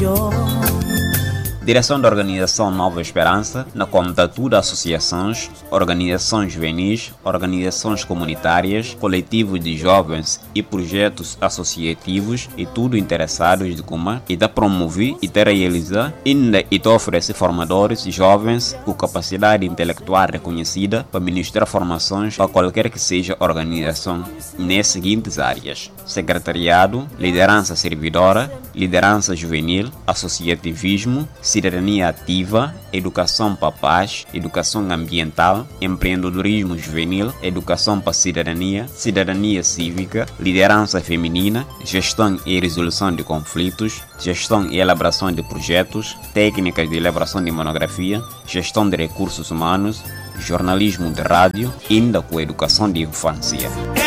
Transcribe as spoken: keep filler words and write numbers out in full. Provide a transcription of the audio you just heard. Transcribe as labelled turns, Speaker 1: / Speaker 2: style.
Speaker 1: melhor.
Speaker 2: Direção da Organização Nova Esperança, na contato de associações, organizações juvenis, organizações comunitárias, coletivos de jovens e projetos associativos e tudo interessados de como e da promover e da realizar ainda e da oferecer formadores jovens com capacidade intelectual reconhecida para ministrar formações para qualquer que seja organização nas seguintes áreas: secretariado, liderança servidora, liderança juvenil, associativismo, cidadania ativa, educação para a paz, educação ambiental, empreendedorismo juvenil, educação para a cidadania, cidadania cívica, liderança feminina, gestão e resolução de conflitos, gestão e elaboração de projetos, técnicas de elaboração de monografia, gestão de recursos humanos, jornalismo de rádio, ainda com educação de infância.